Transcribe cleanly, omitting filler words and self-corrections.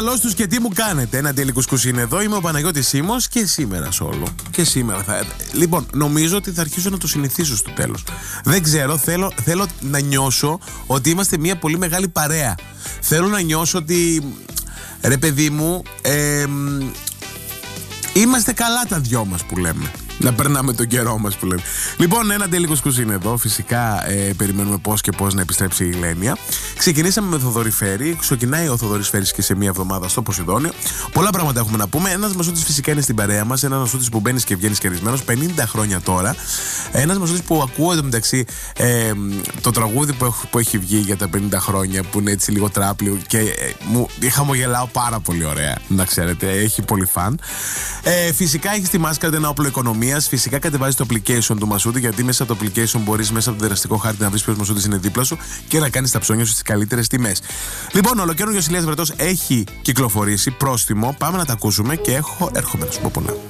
Καλώς τους και τι μου κάνετε. Ένα τέλειο κουσκούς είναι εδώ. Είμαι ο Παναγιώτης Σίμος και σήμερα σόλο. Και σήμερα θα. Λοιπόν, νομίζω ότι θα αρχίσω να το συνηθίσω στο τέλος. Δεν ξέρω, θέλω να νιώσω ότι είμαστε μια πολύ μεγάλη παρέα. Θέλω να νιώσω ότι. Ρε παιδί μου, είμαστε καλά τα δυο μας που λέμε. Να περνάμε τον καιρό μας που λέμε. Λοιπόν, ένα τέλειο κουσκούς είναι εδώ. Φυσικά περιμένουμε πώς και πώς να επιστρέψει η Ηλένια. Ξεκινήσαμε με Θοδωρή Φέρη. Ξεκινάει ο Θοδωρής Φέρης και σε μία εβδομάδα στο Ποσειδόνιο. Πολλά πράγματα έχουμε να πούμε. Ένας Μασούτης φυσικά είναι στην παρέα μας. Ένας Μασούτης που μπαίνει και βγαίνει κερδισμένος 50 χρόνια τώρα. Ένας Μασούτης που ακούω εντωμεταξύ το τραγούδι που έχει βγει για τα 50 χρόνια, που είναι έτσι λίγο τράπλιο και μου χαμογελάω πάρα πολύ ωραία. Να ξέρετε, έχει πολύ φαν. Φυσικά έχει στη μάσκα ένα όπλο οικονομίας. Φυσικά κατεβάζει το application του Μασούτη, γιατί μέσα από το application μπορείς μέσα από το δραστικό χάρτη να βρεις ποιος Μασούτης είναι δίπλα σου και να κάνεις τα ψώνια σου στις καλύτερες τιμές. Λοιπόν, ο ολοκαίρινος Ηλίας Βρετός έχει κυκλοφορήσει πρόστιμο. Πάμε να τα ακούσουμε και έρχομαι να σου πω πολλά.